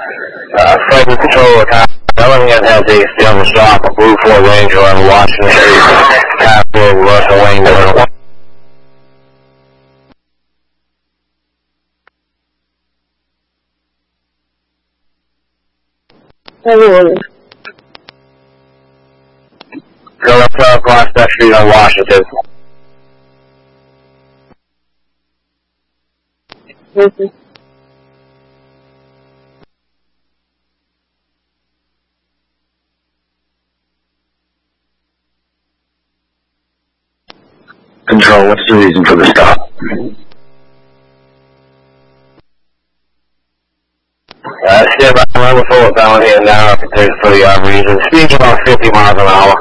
Flight Control, Bellingham has a stable stop, a Blue Ford Ranger on Washington Street, Castle, Russell Wayne, North. Go up Prospect Street on Washington. Control, what's the reason for the stop? Stand by, I'm full of Bellingham now for the reason. Speed's about 50 miles an hour.